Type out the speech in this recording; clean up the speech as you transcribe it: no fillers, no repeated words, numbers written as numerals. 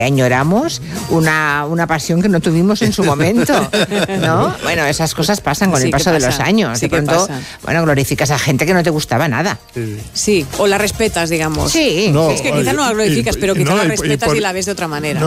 añoramos una pasión que no tuvimos en su momento, ¿no? Bueno, esas cosas pasan con el paso de los años. Sí, de pronto, bueno, glorificas a gente que no te gustaba nada. Sí, o la respetas, digamos. Sí. Es que quizá no la glorificas, pero quizá la respetas y la ves de otra manera.